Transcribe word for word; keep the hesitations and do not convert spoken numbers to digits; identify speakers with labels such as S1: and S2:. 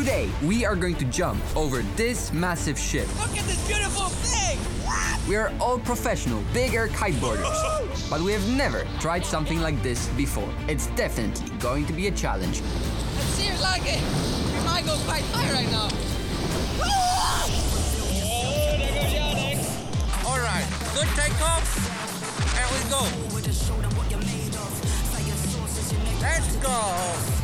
S1: Today, we are going to jump over this massive ship.
S2: Look at this beautiful thing! What?
S1: We are all professional, big air kiteboarders. But we have never tried something like this before. It's definitely going to be a challenge.
S2: Let's see it like it. We might go quite high right now. Alright, good takeoff. Here we go. Let's go.